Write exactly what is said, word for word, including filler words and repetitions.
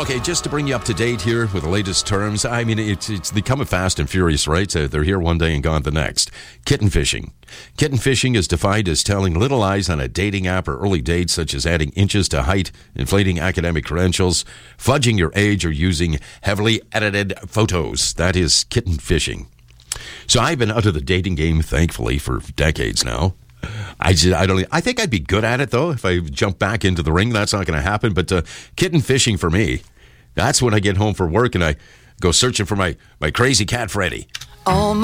Okay, just to bring you up to date here with the latest terms. I mean, it's it's becoming fast and furious, right? So they're here one day and gone the next. Kitten fishing. Kitten fishing is defined as telling little lies on a dating app or early dates, such as adding inches to height, inflating academic credentials, fudging your age, or using heavily edited photos. That is kitten fishing. So I've been out of the dating game, thankfully, for decades now. I just, I don't. I think I'd be good at it though if I jump back into the ring. That's not going to happen. But uh, kitten fishing for me, that's when I get home from work and I go searching for my my crazy cat Freddy. Oh.